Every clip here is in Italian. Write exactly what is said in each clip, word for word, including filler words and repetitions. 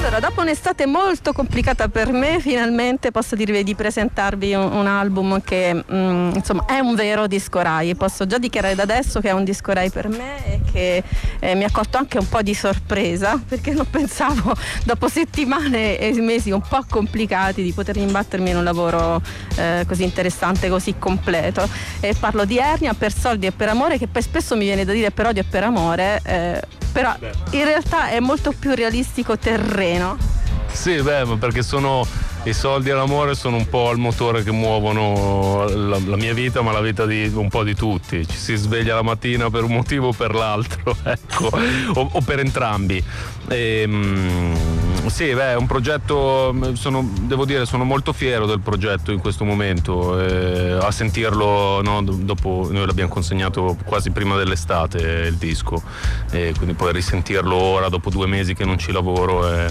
Allora, dopo un'estate molto complicata per me, finalmente posso dirvi di presentarvi un, un album che mh, insomma è un vero disco Rai. Posso già dichiarare da adesso che è un disco Rai per me e che eh, mi ha colto anche un po' di sorpresa, perché non pensavo, dopo settimane e mesi un po' complicati, di poter imbattermi in un lavoro eh, così interessante, così completo. E parlo di Ernia, per soldi e per amore, che poi spesso mi viene da dire per odio e per amore, eh, però in realtà è molto più realistico terreno. Sì, beh, ma perché sono i soldi e l'amore sono un po' il motore che muovono la, la mia vita, ma la vita di un po' di tutti. Ci si sveglia la mattina per un motivo o per l'altro, ecco, o, o per entrambi. E, mh, sì, beh, è un progetto, sono, devo dire, sono molto fiero del progetto in questo momento. E a sentirlo, no, dopo, noi l'abbiamo consegnato quasi prima dell'estate il disco, e quindi poi risentirlo ora dopo due mesi che non ci lavoro è,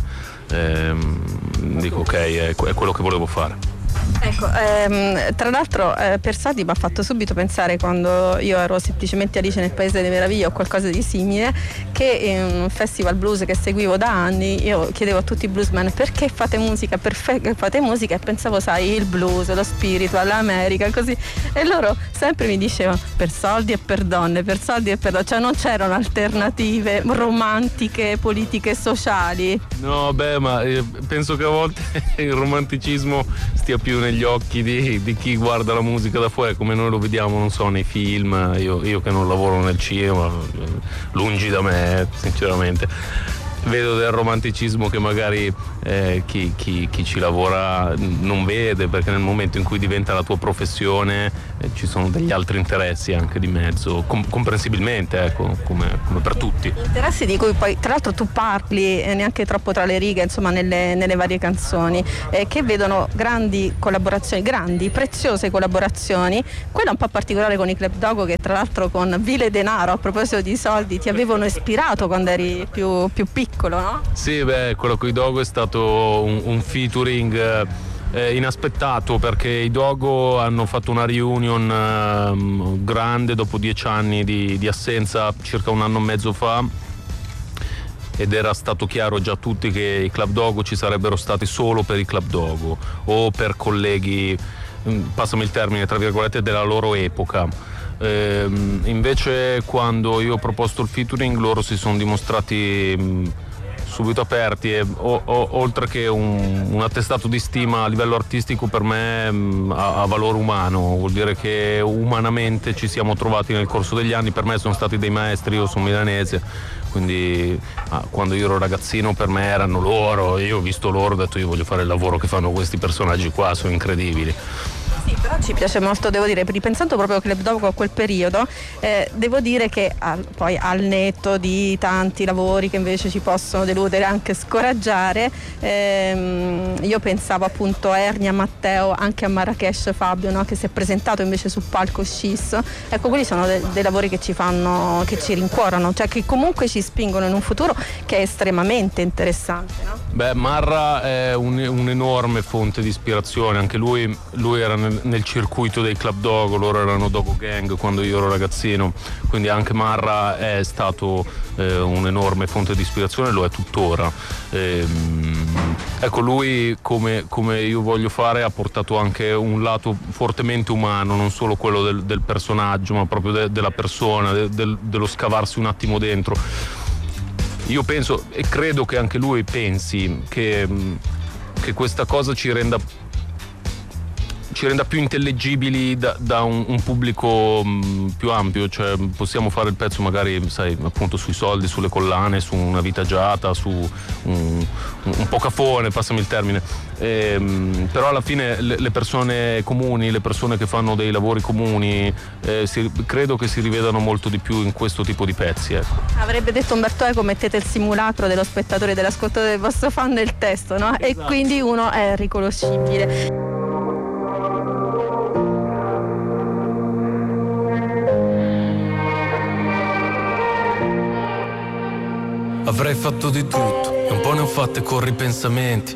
Ehm, dico ok, è, è quello che volevo fare. Ecco, ehm, tra l'altro eh, per Sadi mi ha fatto subito pensare, quando io ero semplicemente Alice nel Paese delle Meraviglie o qualcosa di simile, che in un festival blues che seguivo da anni io chiedevo a tutti i bluesmen perché fate musica, perché fate musica, e pensavo, sai, il blues, lo spiritual, l'America, così, e loro sempre mi dicevano per soldi e per donne, per soldi e per donne, cioè non c'erano alternative romantiche, politiche e sociali. No, beh, ma eh, penso che a volte il romanticismo stia più negli occhi di, di chi guarda la musica da fuori, come noi lo vediamo, non so, nei film. Io, io che non lavoro nel cinema, lungi da me, sinceramente. Vedo del romanticismo che magari eh, chi, chi, chi ci lavora non vede, perché nel momento in cui diventa la tua professione eh, ci sono degli altri interessi anche di mezzo, com- comprensibilmente, ecco, come, come per tutti. Interessi di cui poi tra l'altro tu parli eh, neanche troppo tra le righe, insomma, nelle, nelle varie canzoni, eh, che vedono grandi collaborazioni, grandi, preziose collaborazioni, quella un po' particolare con i Club Dogo, che tra l'altro con Vile Denaro, a proposito di soldi, ti avevano ispirato quando eri più, più piccolo. No? Sì, beh, quello con i Dogo è stato un, un featuring eh, inaspettato, perché i Dogo hanno fatto una reunion eh, grande dopo dieci anni di, di assenza, circa un anno e mezzo fa, ed era stato chiaro già a tutti che i Club Dogo ci sarebbero stati solo per i Club Dogo o per colleghi, passami il termine, tra virgolette, della loro epoca. Eh, invece quando io ho proposto il featuring, loro si sono dimostrati mh, subito aperti, e o, o, oltre che un, un attestato di stima a livello artistico, per me mh, ha, ha valore umano, vuol dire che umanamente ci siamo trovati nel corso degli anni. Per me sono stati dei maestri, io sono milanese, quindi ah, quando io ero ragazzino per me erano loro, io ho visto loro, ho detto io voglio fare il lavoro che fanno questi personaggi qua, sono incredibili. Sì, però ci piace molto, devo dire, ripensando proprio a Club Dogo a quel periodo, eh, devo dire che al, poi al netto di tanti lavori che invece ci possono deludere, anche scoraggiare, ehm, io pensavo appunto a Ernia, Matteo, anche a Marrakesh Fabio, no? Che si è presentato invece sul palco Scis. Ecco, quelli sono de- dei lavori che ci fanno, che ci rincuorano, cioè che comunque ci spingono in un futuro che è estremamente interessante, no? Beh, Marra è un, un'enorme fonte di ispirazione, anche lui, lui era nel, nel circuito dei Club Dogo, loro erano Dogo Gang quando io ero ragazzino, quindi anche Marra è stato eh, un'enorme fonte di ispirazione, lo è tuttora. Ehm, ecco, lui, come, come io voglio fare, ha portato anche un lato fortemente umano, non solo quello del, del personaggio, ma proprio de, della persona, de, del, dello scavarsi un attimo dentro. Io penso, e credo che anche lui pensi, che, che questa cosa ci renda ci renda più intellegibili da, da un, un pubblico mh, più ampio, cioè possiamo fare il pezzo magari, sai, appunto sui soldi, sulle collane, su una vita agiata, su un, un, un po' cafone, passami il termine, e, mh, però alla fine le, le persone comuni, le persone che fanno dei lavori comuni, eh, si, credo che si rivedano molto di più in questo tipo di pezzi. Ecco. Avrebbe detto Umberto Eco, mettete il simulacro dello spettatore e dell'ascoltatore del vostro fan nel testo, no? Esatto. E quindi uno è riconoscibile. Avrei fatto di tutto e un po' ne ho fatte con ripensamenti.